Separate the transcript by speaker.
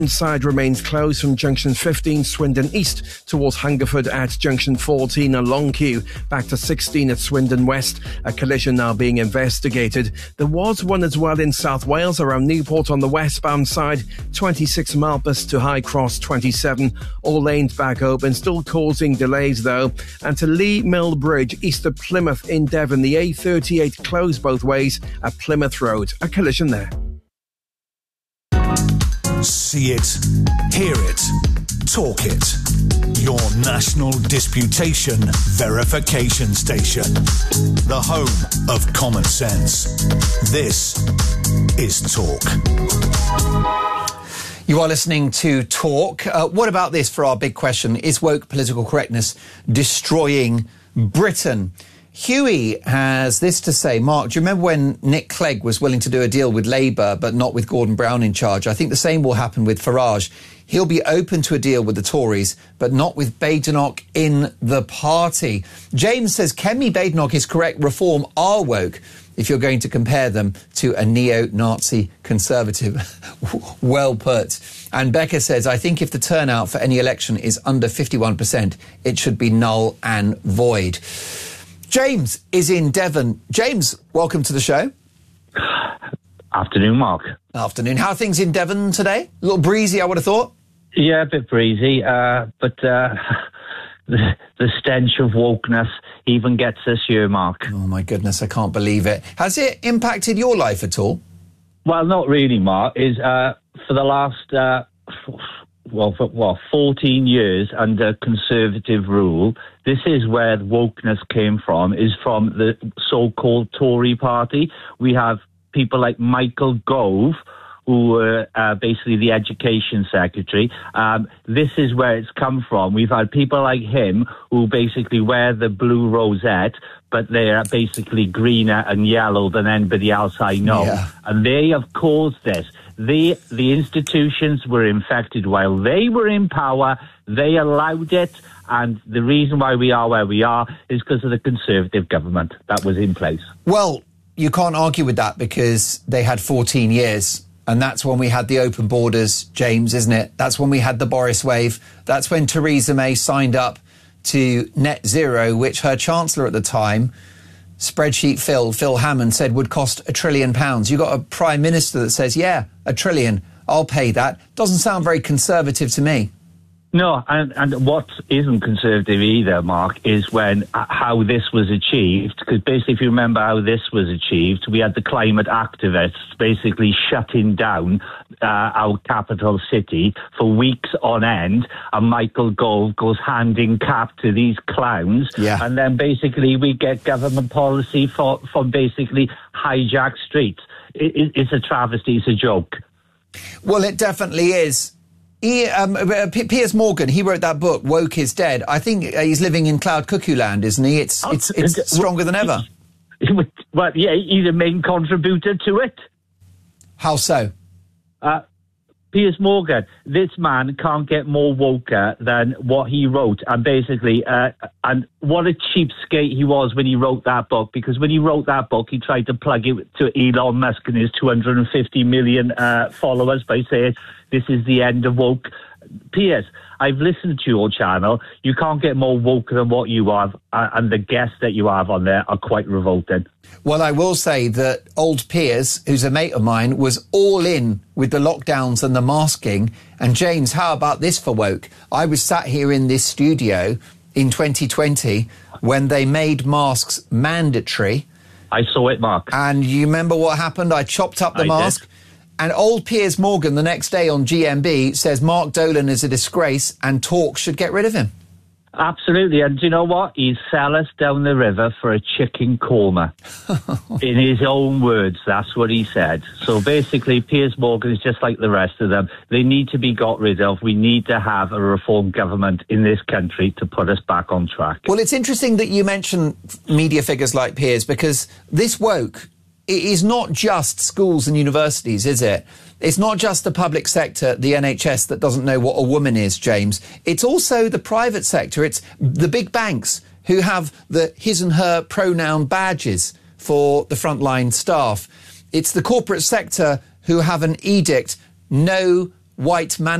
Speaker 1: Side remains closed from junction 15 Swindon East towards Hungerford at junction 14 and long queue back to 16 at Swindon West. A collision now being investigated. There was one as well in South Wales around Newport on the westbound side, 26 Malpas to High Cross 27. All lanes back open, still causing delays though. And to Lee Mill Bridge east of Plymouth in Devon, the A38 closed both ways at Plymouth Road. A collision there.
Speaker 2: See it, hear it, talk it. Your National Disputation Verification Station. The home of common sense. This is Talk.
Speaker 3: You are listening to Talk. What about this for our big question? Is woke political correctness destroying Britain? Huey has this to say. Mark, do you remember when Nick Clegg was willing to do a deal with Labour but not with Gordon Brown in charge? I think the same will happen with Farage. He'll be open to a deal with the Tories but not with Badenoch in the party. James says Kemi Badenoch is correct. Reform are woke if you're going to compare them to a neo-Nazi conservative. Well put. And Becca says, I think if the turnout for any election is under 51%, it should be null and void. James is in Devon. James, welcome to the show.
Speaker 4: Afternoon, Mark.
Speaker 3: Afternoon. How are things in Devon today? A little breezy, I would have thought.
Speaker 4: Yeah, a bit breezy, but the stench of wokeness even gets us here, Mark.
Speaker 3: Oh, my goodness, I can't believe it. Has it impacted your life at all?
Speaker 4: Well, not really, Mark. For the last 14 years under Conservative rule, this is where wokeness came from, is from the so-called Tory party. We have people like Michael Gove, who were basically the education secretary. This is where it's come from. We've had people like him who basically wear the blue rosette, but they are basically greener and yellow than anybody else I know. Yeah. And they have caused this. The institutions were infected while they were in power. They allowed it. And the reason why we are where we are is because of the Conservative government that was in place.
Speaker 3: Well, you can't argue with that because they had 14 years. And that's when we had the open borders, James, isn't it? That's when we had the Boris wave. That's when Theresa May signed up to net zero, which her chancellor at the time, Spreadsheet Phil Hammond, said would cost £1 trillion. You've got a prime minister that says, yeah, £1 trillion, I'll pay that. Doesn't sound very conservative to me.
Speaker 4: No, and what isn't conservative either, Mark, is when how this was achieved. Because basically, if you remember how this was achieved, we had the climate activists basically shutting down our capital city for weeks on end, and Michael Gove goes hand in cap to these clowns, and then basically we get government policy for basically hijack streets. It's a travesty, it's a joke.
Speaker 3: Well, it definitely is. Piers Morgan, he wrote that book, Woke is Dead. I think he's living in cloud cuckoo land, isn't he? It's stronger than ever.
Speaker 4: Well, yeah, he's a main contributor to it.
Speaker 3: How so?
Speaker 4: Piers Morgan, this man can't get more woker than what he wrote. And basically, and what a cheapskate he was when he wrote that book, because when he wrote that book, he tried to plug it to Elon Musk and his 250 million followers by saying, this is the end of woke. Piers, I've listened to your channel. You can't get more woke than what you have, and the guests that you have on there are quite revolting.
Speaker 3: Well, I will say that old Piers, who's a mate of mine, was all in with the lockdowns and the masking. And James, how about this for woke? I was sat here in this studio in 2020 when they made masks mandatory.
Speaker 4: I saw it, Mark.
Speaker 3: And you remember what happened? I chopped up the mask. Did. And old Piers Morgan the next day on GMB says Mark Dolan is a disgrace and Talk should get rid of him.
Speaker 4: Absolutely. And do you know what? He'd sell us down the river for a chicken korma. In his own words, that's what he said. So basically, Piers Morgan is just like the rest of them. They need to be got rid of. We need to have a reform government in this country to put us back on track.
Speaker 3: Well, it's interesting that you mention media figures like Piers, because this woke, it is not just schools and universities, is it? It's not just the public sector, the NHS, that doesn't know what a woman is, James. It's also the private sector. It's the big banks who have the his and her pronoun badges for the frontline staff. It's the corporate sector who have an edict, no white man